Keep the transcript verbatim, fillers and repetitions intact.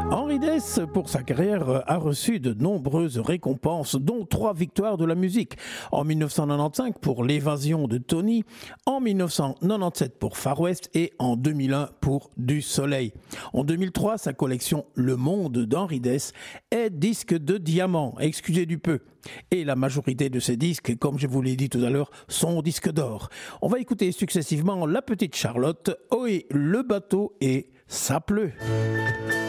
Henri Dess, pour sa carrière, a reçu de nombreuses récompenses, dont trois victoires de la musique. En dix-neuf cent quatre-vingt-quinze pour L'évasion de Tony, en dix-neuf cent quatre-vingt-dix-sept pour Far West et en deux mille un pour Du Soleil. En deux mille trois, sa collection Le Monde d'Henri Dess est disque de diamant, excusez du peu. Et la majorité de ces disques, comme je vous l'ai dit tout à l'heure, sont disques d'or. On va écouter successivement La Petite Charlotte, Ohé le bateau et Ça pleut.